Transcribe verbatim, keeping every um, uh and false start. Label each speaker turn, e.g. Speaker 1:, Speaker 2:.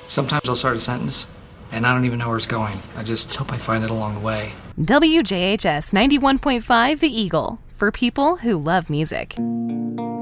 Speaker 1: Sometimes I'll start a sentence, and I don't even know where it's going. I just hope I find it along the way.
Speaker 2: W J H S ninety-one point five The Eagle, for people who love music.